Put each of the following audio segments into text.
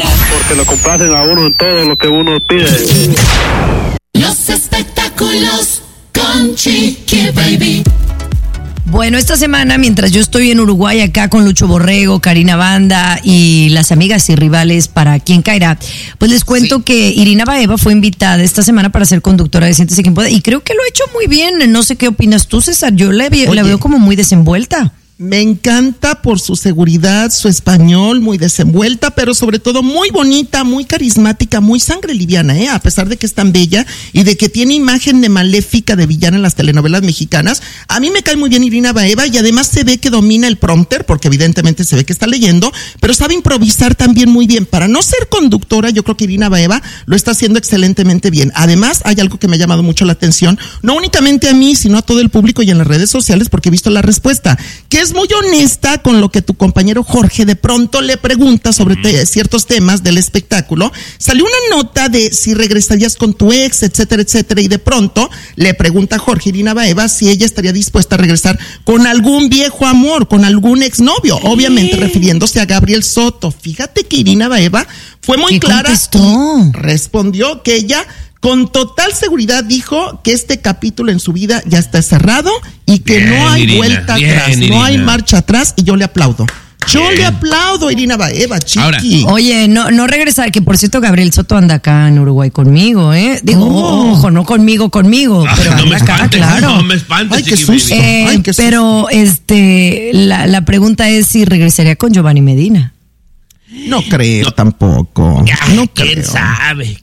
Porque lo complacen a uno en todo lo que uno pide. Los espectáculos con Chiqui Baby. Bueno, esta semana, mientras yo estoy en Uruguay acá con Lucho Borrego, Karina Banda y las amigas y rivales para Quién Caerá, pues les cuento que Irina Baeva fue invitada esta semana para ser conductora de Siéntese Quien Puede y creo que lo ha hecho muy bien. No sé qué opinas tú, César. Yo la veo como muy desenvuelta. Me encanta por su seguridad, su español, muy desenvuelta, pero sobre todo muy bonita, muy carismática, muy sangre liviana, a pesar de que es tan bella y de que tiene imagen de maléfica de villana en las telenovelas mexicanas. A mí me cae muy bien Irina Baeva y además se ve que domina el prompter, porque evidentemente se ve que está leyendo, pero sabe improvisar también muy bien. Para no ser conductora, yo creo que Irina Baeva lo está haciendo excelentemente bien. Además, hay algo que me ha llamado mucho la atención, no únicamente a mí, sino a todo el público y en las redes sociales, porque he visto la respuesta, que es muy honesta con lo que tu compañero Jorge de pronto le pregunta sobre ciertos temas del espectáculo. Salió una nota de si regresarías con tu ex, etcétera, etcétera, y de pronto le pregunta a Jorge Irina Baeva si ella estaría dispuesta a regresar con algún viejo amor, con algún exnovio, obviamente refiriéndose a Gabriel Soto. Fíjate que Irina Baeva fue muy clara y respondió que ella con total seguridad dijo que este capítulo en su vida ya está cerrado y que bien, no hay vuelta atrás, Irina. No hay marcha atrás y yo le aplaudo. Yo le aplaudo, Irina Baeva, chiqui. Ahora, oye, no regresar, que por cierto Gabriel Soto anda acá en Uruguay conmigo, Digo, ojo, no conmigo, pero anda acá, claro. No me espantes, ay, qué susto. Pero la pregunta es si regresaría con Giovanni Medina. No creo tampoco. No ¿Quién sabe?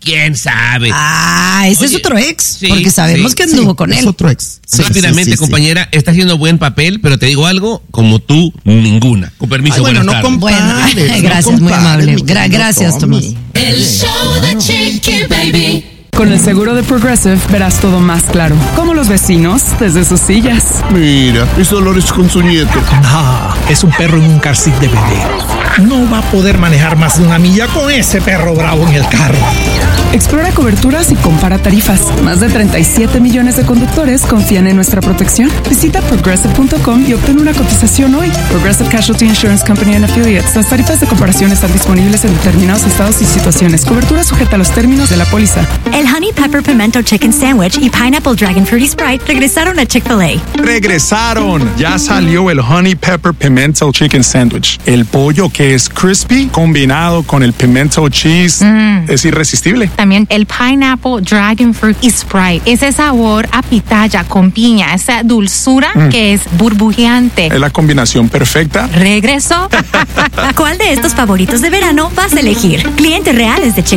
Ese es otro ex, porque sabemos que anduvo con él. Es otro ex. Rápidamente, compañera, está haciendo buen papel, pero te digo algo, como tú, ninguna. Con permiso, bueno, no compares. Gracias, muy amable. Gracias, Tomás. El show de Chiqui Baby. Con el seguro de Progressive verás todo más claro. Como los vecinos desde sus sillas. Mira, es Dolores con su nieto. No, es un perro en un car seat de bebé. No va a poder manejar más de 1 milla con ese perro bravo en el carro. Explora coberturas y compara tarifas. Más de 37 millones de conductores confían en nuestra protección. Visita Progressive.com y obtén una cotización hoy. Progressive Casualty Insurance Company and Affiliates. Las tarifas de comparación están disponibles en determinados estados y situaciones. Cobertura sujeta a los términos de la póliza. El Honey Pepper Pimento Chicken Sandwich y Pineapple Dragon Fruity Sprite regresaron a Chick-fil-A. ¡Regresaron! Ya salió el Honey Pepper Pimento Chicken Sandwich. El pollo que es crispy combinado con el pimento cheese es irresistible. También el Pineapple Dragon Fruit y Sprite. Ese sabor a pitaya con piña, esa dulzura que es burbujeante. Es la combinación perfecta. ¿Regreso? ¿Cuál de estos favoritos de verano vas a elegir? Clientes reales de Chick-fil-A.